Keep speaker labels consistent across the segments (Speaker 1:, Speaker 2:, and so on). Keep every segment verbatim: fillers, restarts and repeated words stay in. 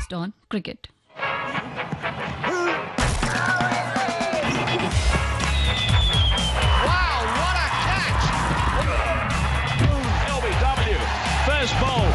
Speaker 1: focused on cricket.
Speaker 2: First ball.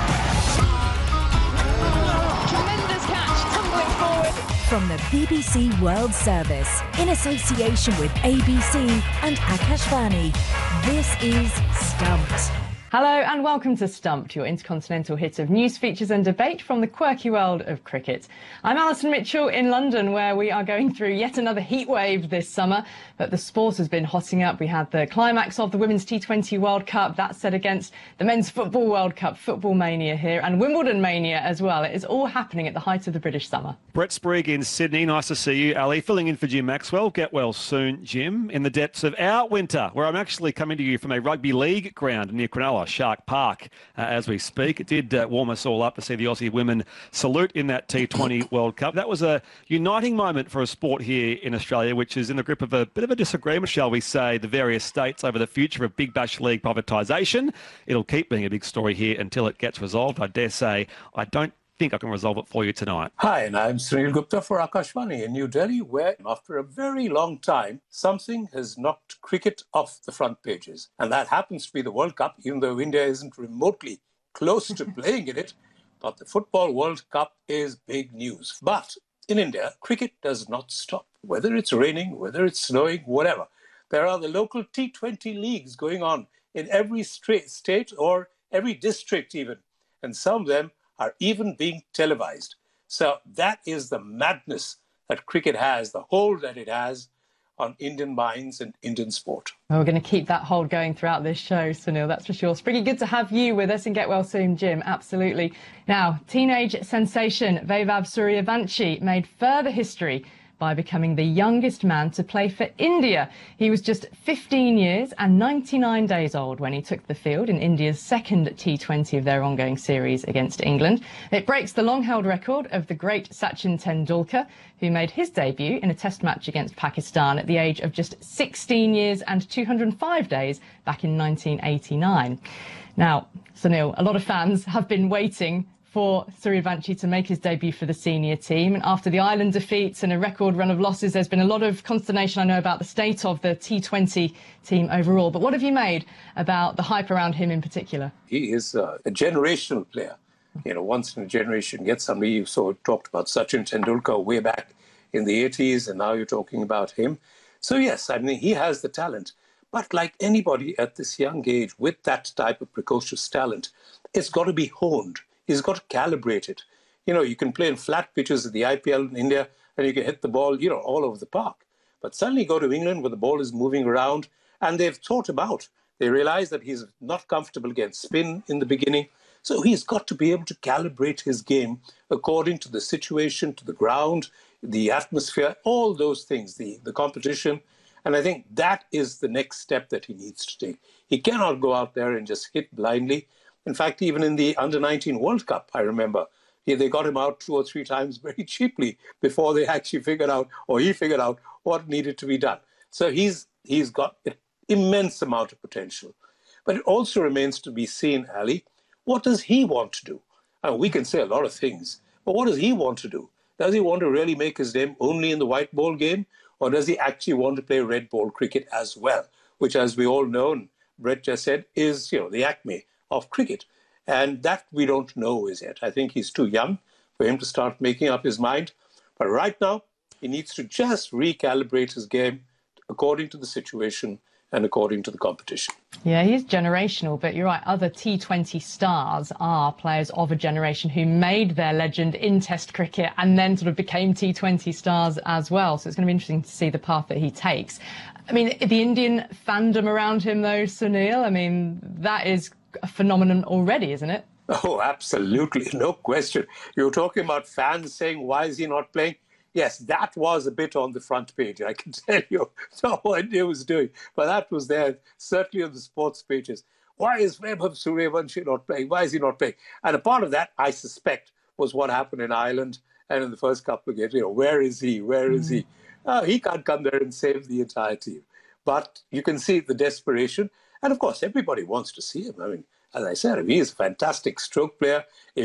Speaker 3: Tremendous catch, tumbling forward.
Speaker 4: From the B B C World Service, in association with A B C and Akashvani, this is Stumped.
Speaker 3: Hello and welcome to Stumped, your intercontinental hit of news, features and debate from the quirky world of cricket. I'm Alison Mitchell in London, where we are going through yet another heat wave this summer, but the sport has been hotting up. We had the climax of the Women's T twenty World Cup, that set against the Men's Football World Cup, football mania here, and Wimbledon mania as well. It is all happening at the height of the British summer.
Speaker 2: Brett Sprigg in Sydney, nice to see you, Ali, filling in for Jim Maxwell. Get well soon, Jim, in the depths of our winter, where I'm actually coming to you from a rugby league ground near Cronulla, Shark Park, uh, as we speak. It did uh, warm us all up to see the Aussie women salute in that T twenty World Cup. That was a uniting moment for a sport here in Australia, which is in the grip of a bit of a disagreement, shall we say, the various states over the future of Big Bash League privatisation. It'll keep being a big story here until it gets resolved. I dare say I don't think I can resolve it for you tonight.
Speaker 5: Hi, and I'm Sunil Gupta for Akashvani in New Delhi, where after a very long time, something has knocked cricket off the front pages. And that happens to be the World Cup, even though India isn't remotely close to playing in it. But the Football World Cup is big news. But in India, cricket does not stop. Whether it's raining, whether it's snowing, whatever. There are the local T twenty leagues going on in every state or every district even. And some of them are even being televised. So that is the madness that cricket has, the hold that it has on Indian minds and Indian sport.
Speaker 3: Well, we're going to keep that hold going throughout this show, Sunil, that's for sure. It's pretty good to have you with us, and get well soon, Jim, absolutely. Now, teenage sensation Vaibhav Suryavanshi made further history by becoming the youngest man to play for India. He was just fifteen years and ninety-nine days old when he took the field in India's second T twenty of their ongoing series against England. It breaks the long-held record of the great Sachin Tendulkar, who made his debut in a test match against Pakistan at the age of just sixteen years and two hundred five days back in nineteen eighty-nine. Now, Sunil, a lot of fans have been waiting for Suryavanshi to make his debut for the senior team. And after the Ireland defeats and a record run of losses, there's been a lot of consternation, I know, about the state of the T twenty team overall. But what have you made about the hype around him in particular?
Speaker 5: He is uh, a generational player. You know, once in a generation, get somebody. You so talked about Sachin Tendulkar way back in the eighties, and now you're talking about him. So, yes, I mean, he has the talent. But like anybody at this young age with that type of precocious talent, it's got to be honed. He's got to calibrate it. You know, you can play in flat pitches at the I P L in India and you can hit the ball, you know, all over the park. But suddenly go to England where the ball is moving around, and they've thought about, they realize that he's not comfortable against spin in the beginning. So he's got to be able to calibrate his game according to the situation, to the ground, the atmosphere, all those things, the, the competition. And I think that is the next step that he needs to take. He cannot go out there and just hit blindly. In fact, even in the under nineteen World Cup, I remember, they got him out two or three times very cheaply before they actually figured out, or he figured out, what needed to be done. So he's he's got an immense amount of potential. But it also remains to be seen, Ali, what does he want to do? I mean, we can say a lot of things, but what does he want to do? Does he want to really make his name only in the white ball game, or does he actually want to play red ball cricket as well, which, as we all know, and Brett just said, is, you know, the acme of cricket. And that we don't know as yet. I think he's too young for him to start making up his mind. But right now, he needs to just recalibrate his game according to the situation and according to the competition.
Speaker 3: Yeah, he's generational, but you're right, other T twenty stars are players of a generation who made their legend in Test cricket and then sort of became T twenty stars as well. So it's going to be interesting to see the path that he takes. I mean, the Indian fandom around him, though, Sunil, I mean, that is a phenomenon already, isn't it?
Speaker 5: Oh, absolutely. No question. You were talking about fans saying, why is he not playing? Yes, that was a bit on the front page, I can tell you. No idea what he was doing. But that was there, certainly on the sports pages. Why is Vaibhav Suryavanshi not playing? Why is he not playing? And a part of that, I suspect, was what happened in Ireland and in the first couple of games. You know, where is he? Where is mm. he? Uh, he can't come there and save the entire team. But you can see the desperation. And, of course, everybody wants to see him. I mean, as I said, he is a fantastic stroke player.